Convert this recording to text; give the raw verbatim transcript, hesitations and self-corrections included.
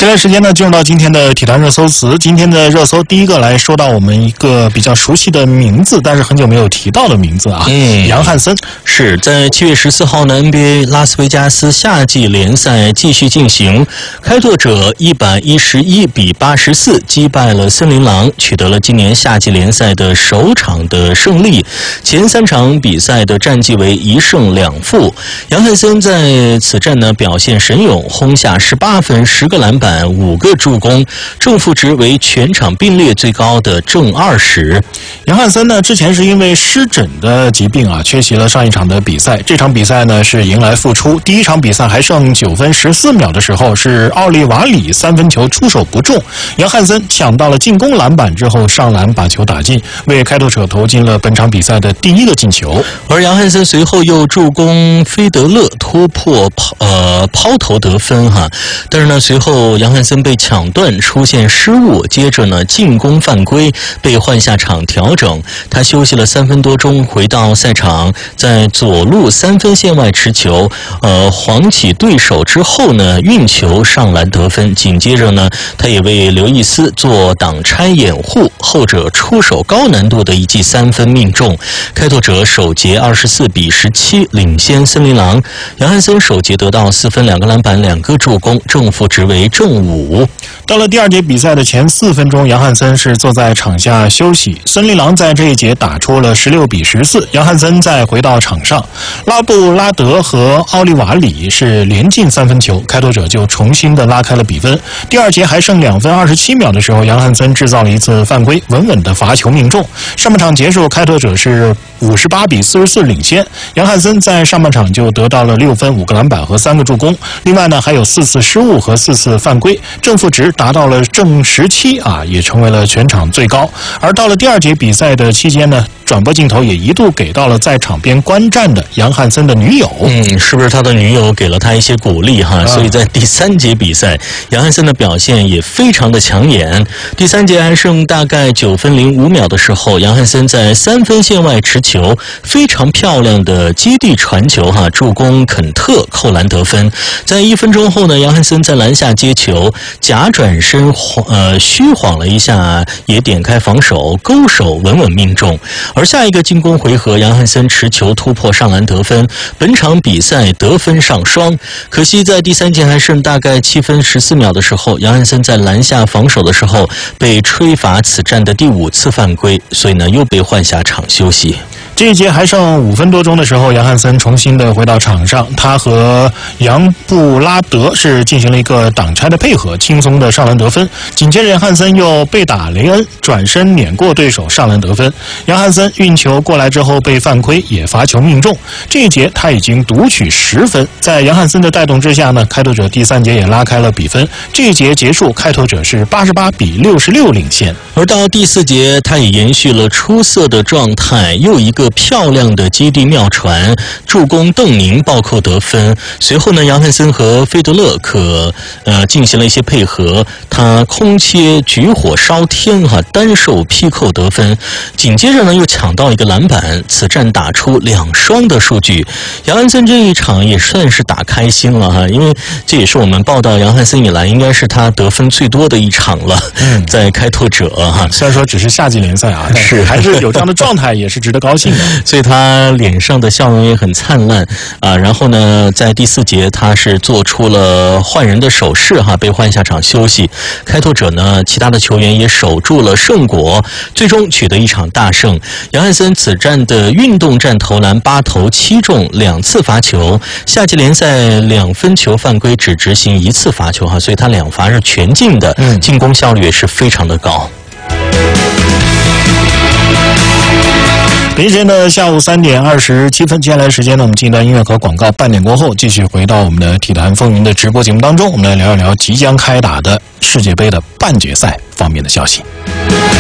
接下来时间呢，进入到今天的体坛热搜词。今天的热搜第一个来说到我们一个比较熟悉的名字，但是很久没有提到的名字啊，嗯，杨汉森。 是在七月十四号呢 ，N B A 拉斯维加斯夏季联赛继续进行，开拓者一百一十一比八十四击败了森林狼，取得了今年夏季联赛的首场的胜利。前三场比赛的战绩为一胜两负。杨汉森在此战呢表现神勇，轰下十八分、十个篮板、五个助攻，正负值为全场并列最高的正二十。 杨汉森呢之前是因为湿疹的疾病啊，缺席了上一场的比赛。这场比赛呢是迎来复出，第一场比赛还剩九分十四秒的时候，是奥利瓦里三分球出手不中，杨汉森抢到了进攻篮板之后上篮把球打进，为开拓者投进了本场比赛的第一个进球。 而杨汉森随后又助攻菲德勒突破抛呃抛投得分哈，但是呢随后杨汉森被抢断出现失误，接着呢进攻犯规被换下场调整，他休息了三分多钟回到赛场，在左路三分线外持球，呃晃起对手之后呢运球上篮得分，紧接着呢他也为刘易斯做挡拆掩护，后者出手高难度的一记三分命中，开拓者首节二十四比十七领先森林狼。杨汉森首节得到四分、两个篮板、两个助攻，正负值为正五。 到了第二节比赛的前四分钟，杨汉森是坐在场下休息。森林狼在这一节打出了十六比十四，杨汉森再回到场上，拉布拉德和奥利瓦里是连进三分球，开拓者就重新的拉开了比分。第二节还剩两分二十七秒的时候，杨汉森制造了一次犯规，稳稳的罚球命中。上半场结束，开拓者是五十八比四十四领先，杨汉森在上半场就得到了六分、五个篮板和三个助攻，另外呢还有四次失误和四次犯规，正负值达到了正十七啊，也成为了全场最高。而到了第二节比赛的期间呢，转播镜头也一度给到了在场边观战的杨汉森的女友， 嗯，是不是他的女友给了他一些鼓励哈？所以在第三节比赛，杨汉森的表现也非常的抢眼。第三节还剩大概九分零五秒的时候，杨汉森在三分线外持球，非常漂亮的接地传球哈，助攻肯特扣篮得分。在一分钟后呢，杨汉森在篮下接球，假转身呃虚晃了一下，也点开防守，勾手稳稳命中。而下一个进攻回合，杨汉森持球突破上篮得分，本场比赛得分上双。可惜在第三节还剩大概七分十四秒的时候，杨汉森在篮下防守的时候被吹罚此战的第五次犯规，所以呢又被换下场休息。 这一节还剩五分多钟的时候，杨汉森重新的回到场上，他和杨布拉德是进行了一个挡拆的配合，轻松的上篮得分。紧接着杨汉森又被打雷恩，转身碾过对手上篮得分。杨汉森运球过来之后被犯规，也罚球命中。这一节他已经独取十分，在杨汉森的带动之下呢，开拓者第三节也拉开了比分。这一节结束，开拓者是八十八比六十六领先。 而到第四节，他也延续了出色的状态，又一个漂亮的基地妙传，助攻邓宁暴扣得分。随后呢，杨汉森和费德勒可呃进行了一些配合，他空切举火烧天哈，单手劈扣得分。紧接着呢，又抢到一个篮板，此战打出两双的数据。杨汉森这一场也算是打开心了哈，因为这也是我们报道杨汉森以来应该是他得分最多的一场了，嗯、在开拓者哈。 虽然说只是夏季联赛啊，但是还是有这样的状态，也是值得高兴的。 所以他脸上的笑容也很灿烂啊。然后呢，在第四节他是做出了换人的手势哈，被换下场休息。开拓者呢，其他的球员也守住了胜果，最终取得一场大胜。杨汉森此战的运动战投篮八投七中，两次罚球。夏季联赛两分球犯规只执行一次罚球哈，所以他两罚是全进的，嗯，进攻效率也是非常的高。 北京时间的下午三点二十七分，接下来的时间呢，我们进一段音乐和广告，半点过后继续回到我们的体坛风云的直播节目当中，我们来聊一聊即将开打的世界杯的半决赛方面的消息。